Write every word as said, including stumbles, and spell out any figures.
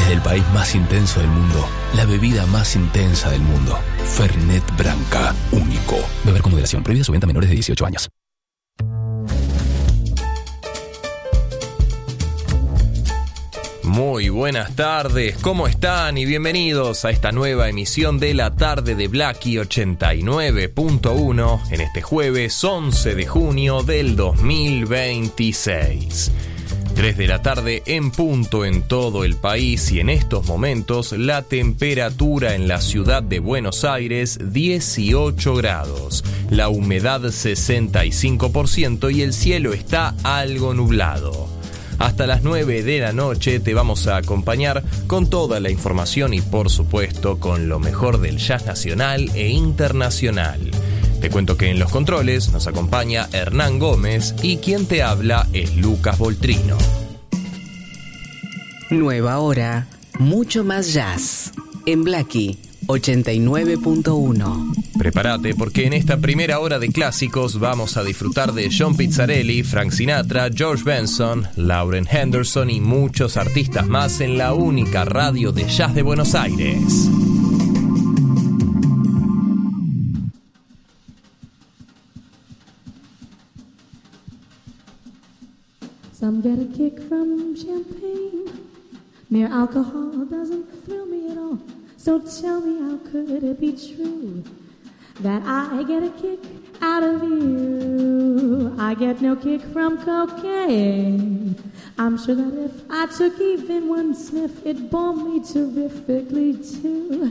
Desde el país más intenso del mundo, la bebida más intensa del mundo. Fernet Branca, único. Beber con moderación. Prohibida su venta a menores de dieciocho años. Muy buenas tardes, ¿cómo están? Y bienvenidos a esta nueva emisión de la tarde de Blackie ochenta y nueve punto uno en este jueves once de junio del dos mil veintiséis. tres de la tarde en punto en todo el país y en estos momentos la temperatura en la ciudad de Buenos Aires dieciocho grados, la humedad sesenta y cinco por ciento y el cielo está algo nublado. Hasta las nueve de la noche te vamos a acompañar con toda la información y por supuesto con lo mejor del jazz nacional e internacional. Te cuento que en los controles nos acompaña Hernán Gómez y quien te habla es Lucas Voltrino. Nueva hora, mucho más jazz. En Blackie ochenta y nueve punto uno. Prepárate porque en esta primera hora de clásicos vamos a disfrutar de John Pizzarelli, Frank Sinatra, George Benson, Lauren Henderson y muchos artistas más en la única radio de jazz de Buenos Aires. Some get a kick from champagne. Mere alcohol doesn't thrill me at all. So tell me, how could it be true that I get a kick out of you? I get no kick from cocaine. I'm sure that if I took even one sniff, it'd bore me terrifically too.